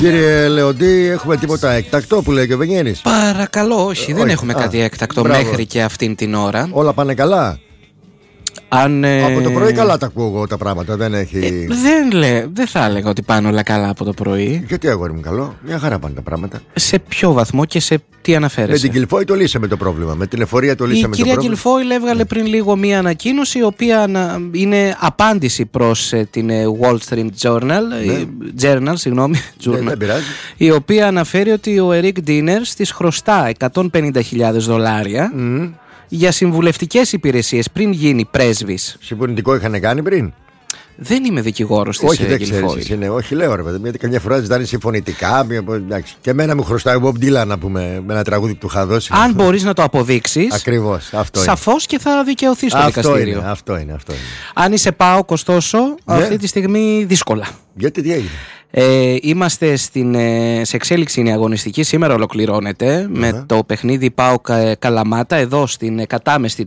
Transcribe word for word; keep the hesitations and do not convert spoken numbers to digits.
Κύριε Λεοντή, έχουμε τίποτα έκτακτο που λέει και ο Βενιέρης? Παρακαλώ, όχι, ε, δεν όχι. έχουμε Α, κάτι έκτακτο μπράβο. Μέχρι και αυτήν την ώρα. Όλα πάνε καλά. Αν, ε... Από το πρωί καλά τα ακούω εγώ τα πράγματα. Δεν έχει. Ε, δεν, λέ, δεν θα έλεγα ότι πάνε όλα καλά από το πρωί. Γιατί, αγόρι μου, καλό? Μια χαρά πάνε τα πράγματα. Σε ποιο βαθμό και σε τι αναφέρεσαι? Με την Κιλφόη το λύσαμε το πρόβλημα. Με την εφορία το λύσαμε το πρόβλημα. Η κυρία Κιλφόη έβγαλε πριν λίγο μία ανακοίνωση, η οποία είναι απάντηση προς την Wall Street Journal, ναι. Journal, συγγνώμη, Journal, δεν πειράζει. Η οποία αναφέρει ότι ο Ερικ Ντίνερς της χρωστά εκατόν πενήντα χιλιάδες δολάρια mm. για συμβουλευτικές υπηρεσίες πριν γίνει πρέσβης. Συμπονητικό είχαν κάνει πριν. Δεν είμαι δικηγόρος της όχι, δεν ξέρεις, είναι, όχι, λέω ρε παιδί, γιατί καμιά φορά ζητάνε συμφωνητικά. Εντάξει. Και εμένα μου χρωστάει ο Bob Dylan να πούμε με ένα τραγούδι που του είχα δώσει. Αν μπορείς να το αποδείξεις. Ακριβώς, αυτό είναι. Σαφώς και θα δικαιωθείς στο αυτό δικαστήριο. Είναι, αυτό είναι, αυτό είναι. Αν είσαι ΠΑΟΚ, ωστόσο, ναι. αυτή τη στιγμή δύσκολα. Γιατί τι έγινε? Ε, είμαστε στην, σε εξέλιξη είναι η αγωνιστική. Σήμερα ολοκληρώνεται uh-huh. με το παιχνίδι ΠΑΟΚ Καλαμάτα εδώ στην κατάμεστη